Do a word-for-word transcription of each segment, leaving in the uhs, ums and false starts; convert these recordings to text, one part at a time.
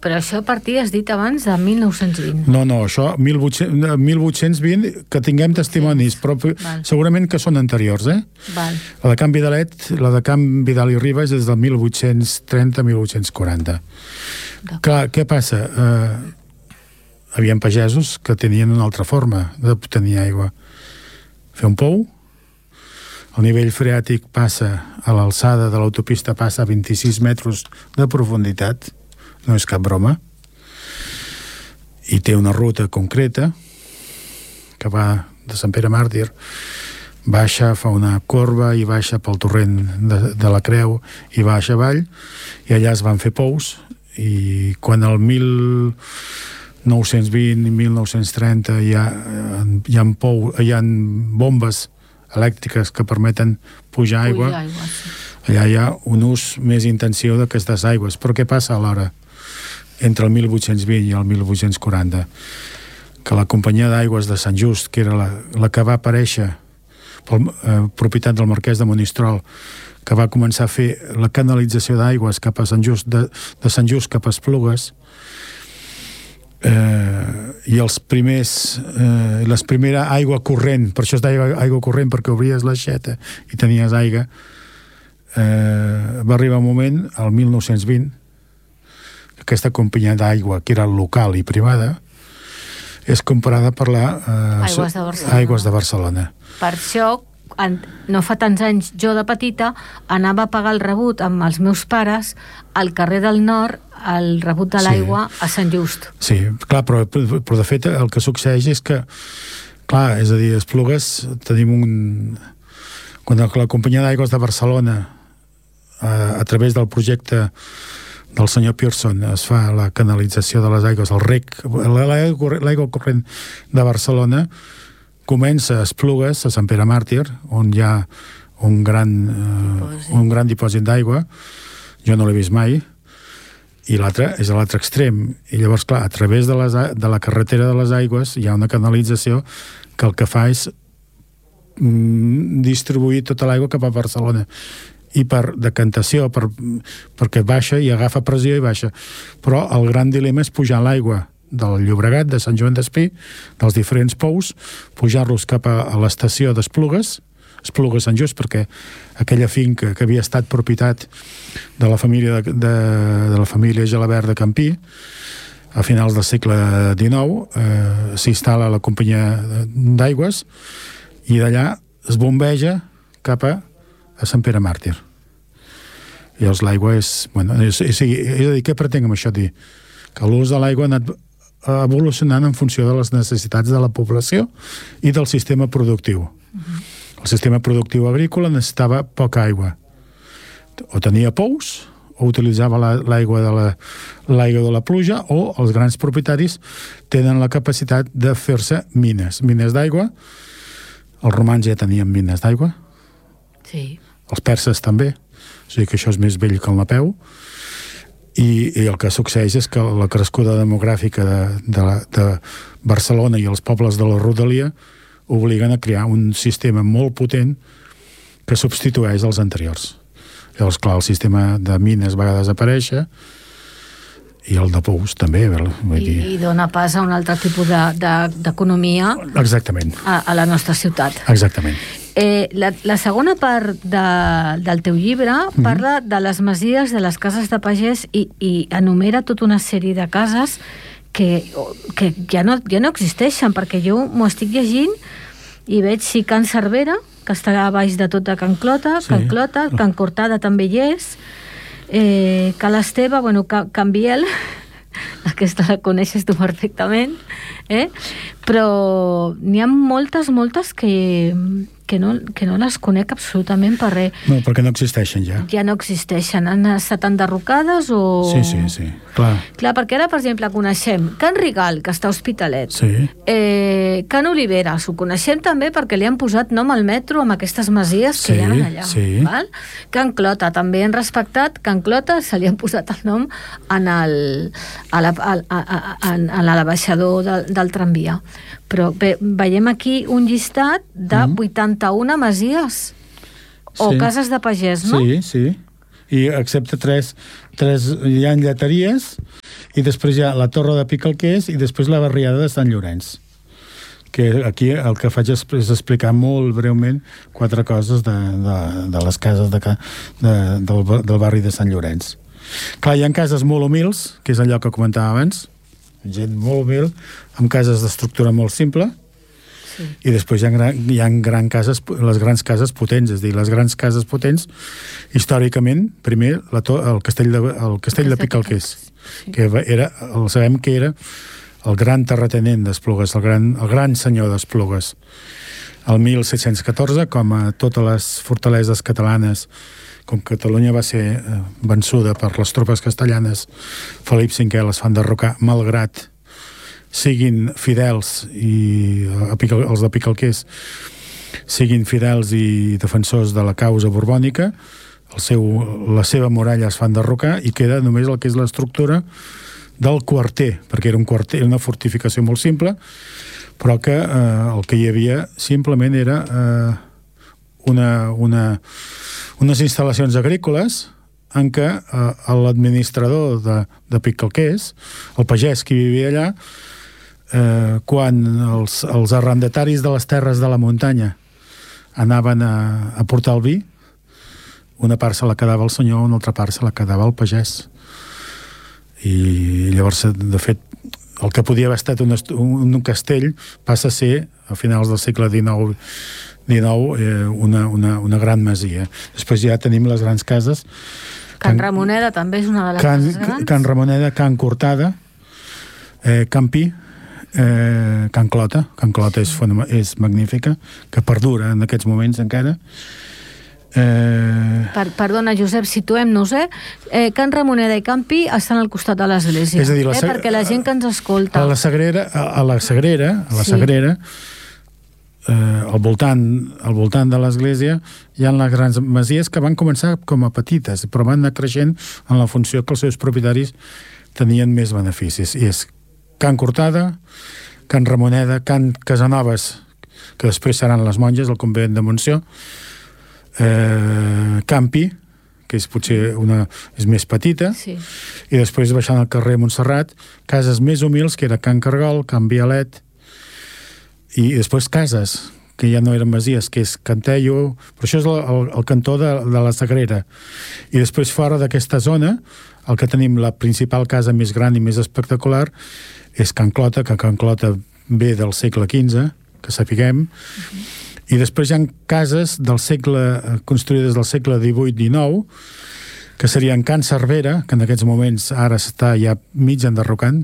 Però això a partir, has dit abans, de mil nou-cents vint. No, no, això, mil vuit-cents vint, que tinguem testimonis, sí. Però val. Segurament que són anteriors, eh? Val. La de Can Vidalet, la de Can Vidal i Ribes és del mil vuit-cents trenta a mil vuit-cents quaranta. Clar, què passa? Eh, havien pagesos que tenien una altra forma de tenir aigua. Fer un pou, el nivell freàtic passa a l'alçada de l'autopista, passa a vint-i-sis metres de profunditat, no és cap broma, i té una ruta concreta que va de Sant Pere Màrtir, baixa, fa una corba i baixa pel torrent de, de la Creu i baixa avall, i allà es van fer pous, i quan el mil nou-cents vint i mil nou-cents trenta hi ha, hi ha, pou, hi ha bombes elèctriques que permeten pujar aigua, pujar aigua sí. Allà hi ha un ús més intensiu d'aquestes aigües. Però què passa alhora entre el mil vuit-cents vint i el mil vuit-cents quaranta? Que la companyia d'aigües de Sant Just, que era la, la que va aparèixer per eh, propietat del marquès de Monistrol, que va començar a fer la canalització d'aigües cap a Sant Just, de, de Sant Just cap a Esplugues, eh, i els primers eh, les primera aigua corrent, per això es deia aigua corrent, perquè obries l'aixeta i tenies aigua, eh, va arribar un moment, al mil nou-cents vint, aquesta companyia d'aigua, que era local i privada, és comparada per la eh, Aigües de Barcelona. Aigües de Barcelona. Per això, en, no fa tants anys, jo de petita anava a pagar el rebut amb els meus pares al carrer del Nord, el rebut de l'aigua sí. A Sant Just. Sí, clar, però, però de fet el que succeeix és que, clar, és a dir, a Esplugues tenim un... Quan la companyia d'aigües de Barcelona, a, a través del projecte del senyor Pearson, es fa la canalització de les aigües, el rec, l'aigua corrent de Barcelona, comença a Esplugues, a Sant Pere Màrtir, on hi ha un gran, eh, un gran dipòsit d'aigua. Jo no l'he vist mai, i l'altre és a l'altre extrem. I llavors, clar, a través de, les, de la carretera de les aigües hi ha una canalització que el que fa és mm, distribuir tota l'aigua cap a Barcelona. I per decantació, per, perquè baixa i agafa pressió i baixa. Però el gran dilema és pujar l'aigua del Llobregat, de Sant Joan d'Espí, dels diferents pous, pujar-los cap a, a l'estació d'Esplugues, Esplugues Sant Just, perquè aquella finca que havia estat propietat de la família de, de, de la família Gelabert de Campí, a finals del segle dinou, eh, s'instal·la la companyia d'aigües i d'allà es bombeja cap a, a Sant Pere Màrtir. I llavors l'aigua és... Bueno, és, és, és a dir, què pretenc amb això dir? Que l'ús de l'aigua ha anat evolucionant en funció de les necessitats de la població i del sistema productiu. Uh-huh. El sistema productiu agrícola necessitava poca aigua. O tenia pous, o utilitzava la, l'aigua, de la, l'aigua de la pluja, o els grans propietaris tenen la capacitat de fer-se mines. Mines d'aigua. Els romans ja tenien mines d'aigua. Sí. Els perses també. O sigui que això és més vell que el Napeu. I, i el que succeeix és que la crescuda demogràfica de, de, de Barcelona i els pobles de la rodalia obliguen a crear un sistema molt potent que substitueix els anteriors. Llavors, clar, el sistema de mines va desaparèixer i el de pous també. Vull I, dir... I dona pas a un altre tipus de, de, d'economia Exactament. A, a la nostra ciutat. Exactament. Eh, la, la segona part de, del teu llibre mm-hmm. parla de les masies, de les cases de pagès i, i enumera tota una sèrie de cases que, que ja, no, ja no existeixen, perquè jo m'ho estic llegint i veig si Can Cervera, que està a baix de tot de Can Clota, sí. Can Clota, Can Cortada també hi és, eh, Cal Esteve, bueno, Can, Can Biel, aquesta la coneixes tu perfectament, eh? Però n'hi ha moltes, moltes que, que, no, que no les conec absolutament per res. No, perquè no existeixen ja. Ja no existeixen. Han estat enderrocades o... Sí, sí, sí, clar. Clar, perquè ara, per exemple, coneixem Can Rigal, que està a Hospitalet. Sí. Eh, Can Oliveres, ho coneixem també perquè li han posat nom al metro amb aquestes masies que sí, hi ha allà. Sí. Val? Can Clota, també han respectat Can Clota, se li han posat el nom en el, a la, a, a, a, en l'abaixador del, del tramvia. Però bé, veiem aquí un llistat de mm. vuitanta-una masies o sí. cases de pagès, no? Sí, sí. I excepte tres, tres hi ha lleteries i després hi ha la Torre de Picalquers i després la barriada de Sant Llorenç, que aquí el que faig és explicar molt breument quatre coses de, de, de les cases de, de, del, del barri de Sant Llorenç. Clar, hi ha cases molt humils, que és allò que comentava abans, gent molt humil, amb cases d'estructura molt simple, sí. I després hi ha, gran, hi ha gran cases, les grans cases potents, és a dir, les grans cases potents, històricament, primer, la to, el castell de, el castell de Picalquers, sí. Que era, el sabem que era el gran terratenent d'Esplugues, el gran, el gran senyor d'Esplugues. El mil set-cents catorze, com a totes les fortaleses catalanes, com Catalunya va ser eh, vençuda per les tropes castellanes, Felip cinquè les fan derrocar, malgrat siguin fidels i a Pical, els de Picalquers siguin fidels i defensors de la causa borbònica, el seu, la seva muralla es fan derrocar i queda només el que és l'estructura del quarter, perquè era un quarter, una fortificació molt simple, però que eh, el que hi havia simplement era eh, una, una, unes instal·lacions agrícoles en què eh, l'administrador de, de Picalquers, el pagès que vivia allà, Eh, quan els, els arrendataris de les terres de la muntanya anaven a, a portar el vi, una part se la quedava el senyor, una altra part se la quedava el pagès. I llavors, de fet, el que podia haver estat un, un, un castell passa a ser, a finals del segle dinou, dinou eh, una, una, una gran masia. Després ja tenim les grans cases. Can, Can Ramoneda també és una de les Can, cases grans. Can Ramoneda, Can Cortada, eh, Campi, Eh, Can Clota, Can Clota és, és magnífica, que perdura en aquests moments encara. Eh... Per, perdona, Josep, situem-nos, eh? eh? Can Ramoneda i Campi estan al costat de l'església, és a dir, la, eh? Perquè la gent que ens escolta... A la Sagrera, a, a la Sagrera, a la Sagrera sí. eh, al, voltant, al voltant de l'església hi ha les grans masies que van començar com a petites, però van anar creixent en la funció que els seus propietaris tenien més beneficis. I és Can Cortada, Can Ramoneda, Can Casanovas, que després seran les monges, el convent de Montsió, eh, Campi, que és potser una, és més petita, sí. I després baixant al carrer Montserrat, cases més humils, que era Can Cargol, Can Vialet, i després cases, que ja no eren masies, que és Cantello, però això és el, el, el cantó de, de la Sagrera. I després fora d'aquesta zona, el que tenim la principal casa més gran i més espectacular és Can Clota, que Can Clota ve del segle quinze, que sapiguem, uh-huh. I després hi ha cases del segle, construïdes del segle divuit dinou, que serien Can Cervera, que en aquests moments ara està ja mig enderrocant,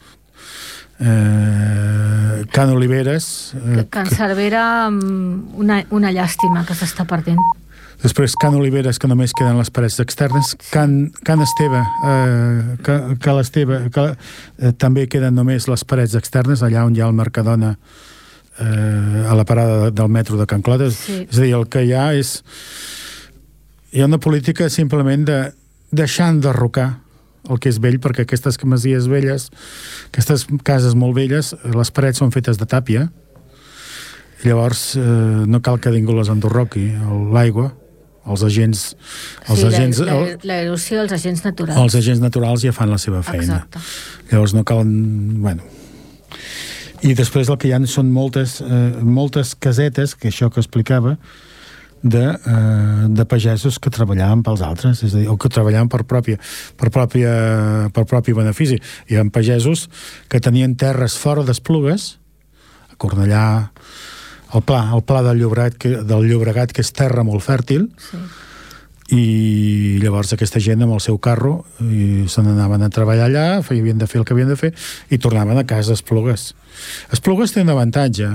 eh, Can Oliveres... Eh, Can Cervera, una, una llàstima que s'està perdent. Després Can Oliveres, que només queden les parets externes. Can, Can Esteve, eh, que, que l'Esteve, que eh, també queden només les parets externes, allà on hi ha el Mercadona, eh, a la parada del metro de Can Clota. Sí. És a dir, el que hi ha és... Hi ha una política simplement de deixar enderrocar el que és vell, perquè aquestes masies velles, aquestes cases molt velles, les parets són fetes de tàpia, llavors eh, no cal que ningú les enderroqui, l'aigua, els agents... Els sí, agents l'erosió, els agents naturals. Els agents naturals ja fan la seva feina. Exacte. Llavors no cal... Bueno. I després el que hi ha són moltes, eh, moltes casetes, que això que explicava, de, eh, de pagesos que treballaven pels altres, és a dir, o que treballaven per, pròpia, per, pròpia, per propi benefici. Hi ha pagesos que tenien terres fora d'Esplugues, a Cornellà, el pla, el pla del Llobregat, que, del Llobregat, que és terra molt fèrtil, sí. I llavors aquesta gent amb el seu carro i se n'anaven a treballar allà, havien de fer el que havien de fer i tornaven a casa a Esplugues. Esplugues té un avantatge,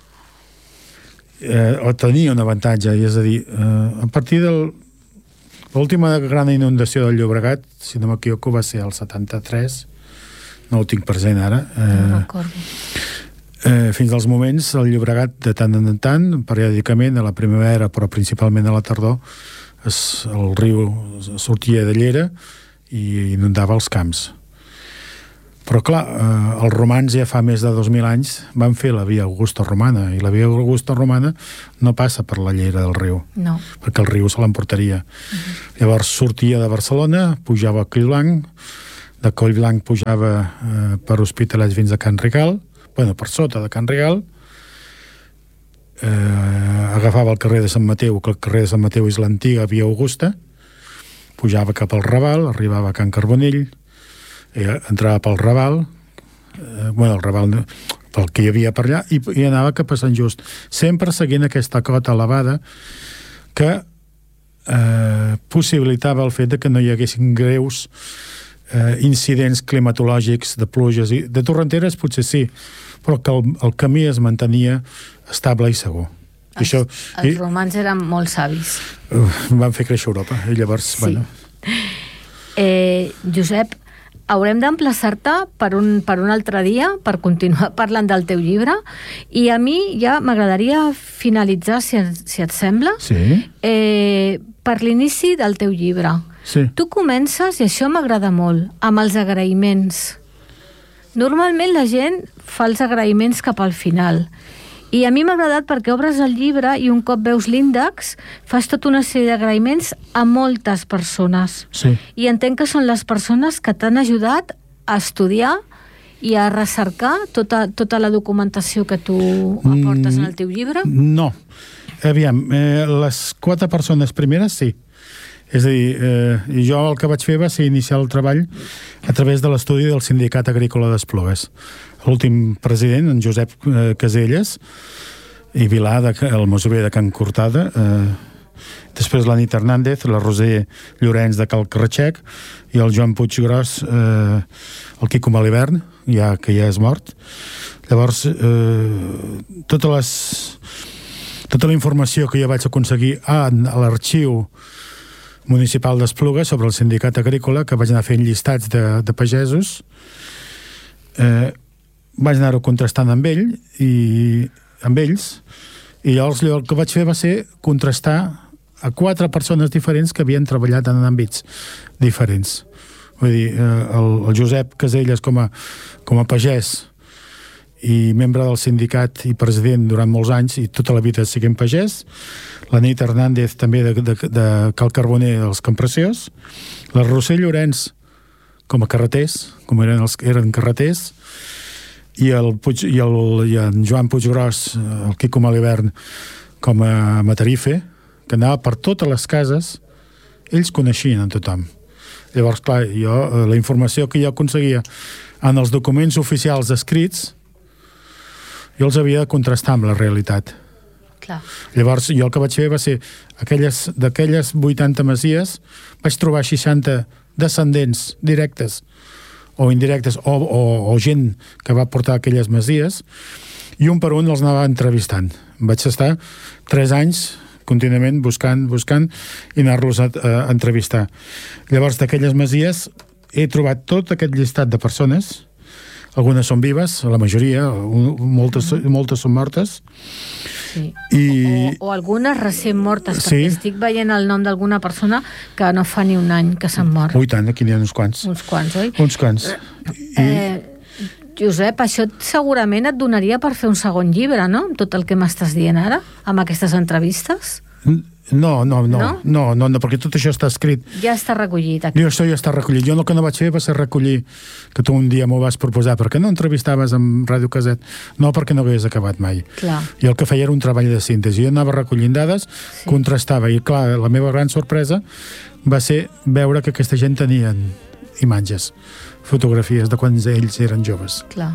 eh, o tenia un avantatge, és a dir, eh, a partir de l'última gran inundació del Llobregat, si no m'equivoco, va ser el setanta-tres, no ho tinc present ara, eh, no recordo. Eh, fins als moments el Llobregat de tant en tant, periòdicament a la primavera però principalment a la tardor, es, el riu sortia de llera i inundava els camps. Però clar, eh, els romans ja fa més de dos mil anys van fer la via Augusta Romana, i la via Augusta Romana no passa per la llera del riu, no. Perquè el riu se l'emportaria. Uh-huh. Llavors sortia de Barcelona, pujava a Criblanc, de Collblanc pujava eh, per Hospitalet fins a Can Rigal, bueno, per sota de Can Rigal, eh, agafava el carrer de Sant Mateu, que el carrer de Sant Mateu és l'antiga Via Augusta, pujava cap al Raval, arribava a Can Carbonell, eh, entrava pel Raval, eh, bueno, el Raval pel que hi havia per allà, i, i anava cap a Sant Just, sempre seguint aquesta cota elevada que eh, possibilitava el fet de que no hi haguessin greus eh, incidents climatològics de pluges, i de torrenteres potser sí, però que el, el camí es mantenia estable i segur. Els, això, els i, romans eren molt savis. Uh, van fer créixer Europa, i llavors, sí. bueno... Eh, Josep, haurem d'emplaçar-te per un, per un altre dia per continuar parlant del teu llibre, i a mi ja m'agradaria finalitzar, si, si et sembla, sí. eh, per l'inici del teu llibre. Sí. Tu comences, i això m'agrada molt, amb els agraïments. Normalment la gent fa els agraïments cap al final, i a mi m'ha agradat perquè obres el llibre i un cop veus l'índex fas tota una sèrie d'agraïments a moltes persones. Sí. I entenc que són les persones que t'han ajudat a estudiar i a recercar tota, tota la documentació que tu aportes en el teu llibre? No. Aviam, eh, les quatre persones primeres sí. És a dir, eh, jo el que vaig fer va ser iniciar el treball a través de l'estudi del Sindicat Agrícola d'Esplugues. L'últim president, en Josep eh, Caselles, i Vilà, de, el masover de Can Cortada, eh, després la Nit Hernández, la Roser Llorenç de Cal Carratxec, i el Joan Puiggròs, eh, el Quico Malivern, ja, que ja és mort. Llavors, eh, totes les, tota la informació que jo vaig aconseguir a, a l'arxiu municipal d'Esplugues sobre el sindicat agrícola, que vaig anar fent llistats de, de pagesos, eh, vaig anar-ho contrastant amb ell i amb ells, i llavors el que vaig fer va ser contrastar a quatre persones diferents que havien treballat en àmbits diferents. Vull dir, el, el Josep Caselles com a, com a pagès i membre del sindicat i president durant molts anys i tota la vida siguent pagès, la Nit Hernández també de, de, de Cal Carboner dels Campreciós, la Roser Llorenç com a carreters, com eren, els, eren carreters, i el, Puig, i, el, i en Joan Puiggròs, el Quico Malivern com a matarife, que anava per totes les cases, ells coneixien en tothom. Llavors, clar, jo, la informació que jo aconseguia en els documents oficials escrits, jo els havia de contrastar amb la realitat. Clar. Llavors, jo el que vaig fer va ser aquelles, d'aquelles vuitanta masies, vaig trobar seixanta descendents directes o indirectes, o, o, o gent que va portar aquelles masies, i un per un els anava entrevistant. Vaig estar tres anys contínuament buscant, buscant i anar-los a, a entrevistar. Llavors, d'aquelles masies he trobat tot aquest llistat de persones. Algunes són vives, la majoria, moltes, moltes són mortes. Sí. I... O, o algunes recent mortes, sí. Perquè estic veient el nom d'alguna persona que no fa ni un any que s'han mort. Ui, tant, aquí n'hi ha uns quants. Uns quants, oi? Uns quants. I... Eh, Josep, això segurament et donaria per fer un segon llibre, no? Amb tot el que m'estàs dient ara, amb aquestes entrevistes? No, no, no, no, no, no, no, perquè tot això està escrit. Ja està recollit aquí. Jo això ja està recollit. Jo el que no vaig fer va ser recollir, que tu un dia m'ho vas proposar, perquè no entrevistaves amb Ràdio Caset? No, perquè no hagués acabat mai. Clar. I el que feia era un treball de síntesi. Jo anava recollint dades, sí. Contrastava, i clar, la meva gran sorpresa va ser veure que aquesta gent tenien imatges, fotografies de quan ells eren joves. Clar.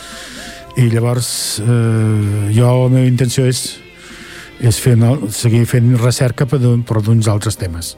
I llavors, eh, jo la meva intenció és és fer, no, seguir fent recerca per, per d'uns altres temes.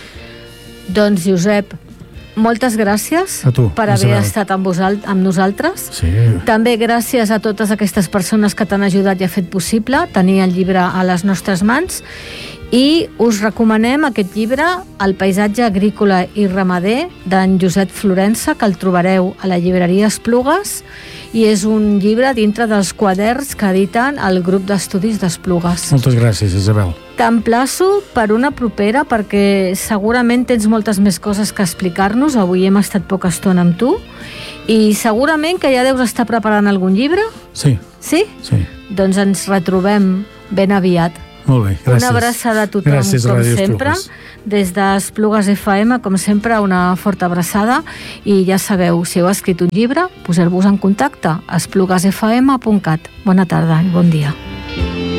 Doncs, Josep, moltes gràcies tu, per haver Isabel. estat amb, vosalt, amb nosaltres. Sí. També gràcies a totes aquestes persones que t'han ajudat i ha fet possible tenir el llibre a les nostres mans. I us recomanem aquest llibre, El paisatge agrícola i ramader, d'en Josep Florença, que el trobareu a la llibreria Esplugues, i és un llibre dintre dels quaderns que editen el grup d'estudis d'Esplugues. Moltes gràcies, Isabel. T'emplaço per una propera, perquè segurament tens moltes més coses que explicar-nos. Avui hem estat poca estona amb tu, i segurament que ja deus estar preparant algun llibre? Sí. Sí? Sí. Doncs ens retrobem ben aviat. Molt bé, gràcies. Una abraçada a tothom, gràcies, com Ràdio sempre. Esplugues. Des d'Esplugues F M, com sempre, una forta abraçada. I ja sabeu, si heu escrit un llibre, poseu-vos en contacte a esplugues f m punt cat. Bona tarda i bon dia.